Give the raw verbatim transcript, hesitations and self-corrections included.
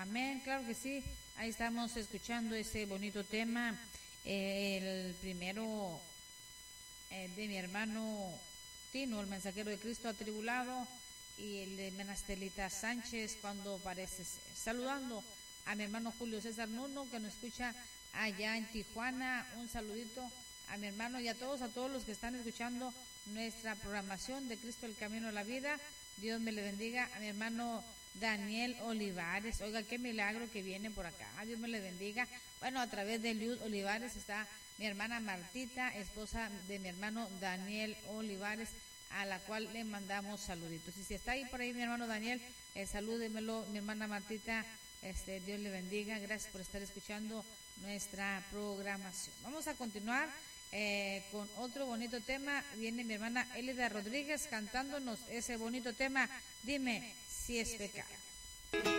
Amén, claro que sí. Ahí estamos escuchando ese bonito tema. Eh, el primero eh, de mi hermano Tino, el mensajero de Cristo atribulado, y el de Menastelita Sánchez, cuando pareces, saludando a mi hermano Julio César Nuno, que nos escucha allá en Tijuana. Un saludito a mi hermano y a todos, a todos los que están escuchando nuestra programación de Cristo el Camino a la Vida. Dios me le bendiga. A mi hermano Daniel Olivares, oiga, qué milagro que viene por acá. Dios me le bendiga. Bueno, a través de Luz Olivares está mi hermana Martita, esposa de mi hermano Daniel Olivares, a la cual le mandamos saluditos. Y si está ahí por ahí mi hermano Daniel, eh, salúdemelo, mi hermana Martita, este, Dios le bendiga. Gracias por estar escuchando nuestra programación. Vamos a continuar eh, con otro bonito tema. Viene mi hermana Elida Rodríguez cantándonos ese bonito tema, Dime si es pecado.